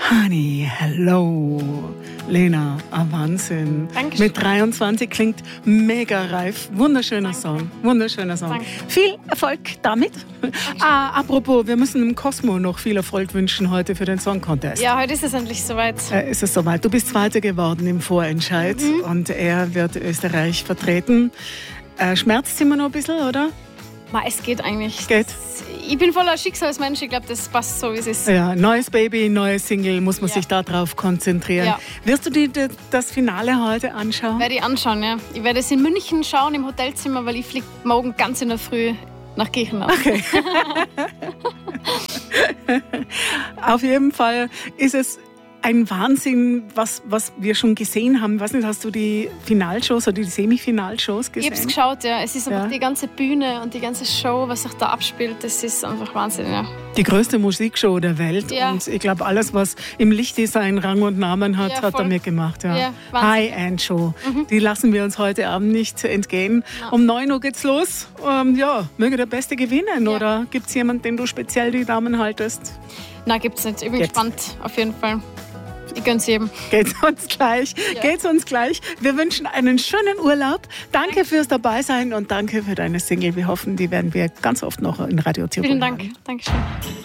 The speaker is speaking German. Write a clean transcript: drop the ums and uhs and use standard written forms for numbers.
Honey, hello. Lena, Wahnsinn. Dankeschön. Mit 23 klingt mega reif. Wunderschöner Song. Wunderschöner Song. Danke. Viel Erfolg damit. Apropos, wir müssen dem Cosmo noch viel Erfolg wünschen heute für den Song Contest. Ja, heute ist es endlich soweit. Ist es soweit. Du bist Zweiter geworden im Vorentscheid und er wird Österreich vertreten. Schmerzt es immer noch ein bisschen, oder? Es geht eigentlich. Geht. Ich bin voller Schicksalsmensch. Ich glaube, das passt so, wie es ist. Ja, neues Baby, neues Single, muss man Ja. sich darauf konzentrieren. Ja. Wirst du dir das Finale heute anschauen? Werde ich anschauen, ja. Ich werde es in München schauen, im Hotelzimmer, weil ich fliege morgen ganz in der Früh nach Griechenland. Okay. Auf jeden Fall ist es ein Wahnsinn, was wir schon gesehen haben. Ich weiß nicht, hast du die Finalshows oder die Semifinalshows Ich gesehen? habe es geschaut, ja. Es ist einfach Ja. die ganze Bühne und die ganze Show, was sich da abspielt, das ist einfach Wahnsinn, ja. Die größte Musikshow der Welt. Ja. Und ich glaube, alles, was im Lichtdesign Rang und Namen hat, Ja, hat er voll. mitgemacht. Ja. Ja, Wahnsinn. High-End-Show. Die lassen wir uns heute Abend nicht entgehen. Um 9 Uhr geht's los. Möge der Beste gewinnen. Ja. Oder gibt es jemanden, den du speziell die Daumen haltest? Nein, gibt's nicht. Ich bin Geht's. gespannt, auf jeden Fall. Ich gönn's jedem. Geht's uns gleich. Ja. Geht's uns gleich. Wir wünschen einen schönen Urlaub. Danke fürs Dabeisein und danke für deine Single. Wir hoffen, die werden wir ganz oft noch in Radio Tirol Vielen Dank. hören. Dankeschön.